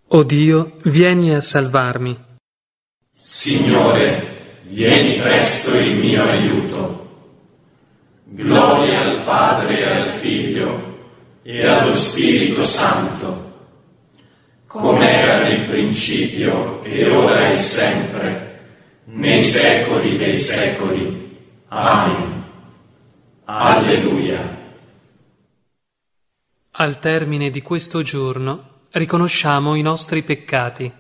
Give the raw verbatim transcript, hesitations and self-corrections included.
O Dio, vieni a salvarmi. Signore, vieni presto in mio aiuto. Gloria al Padre e al Figlio e allo Spirito Santo, come era nel principio e ora e sempre, nei secoli dei secoli. Amen. Alleluia. Al termine di questo giorno riconosciamo i nostri peccati.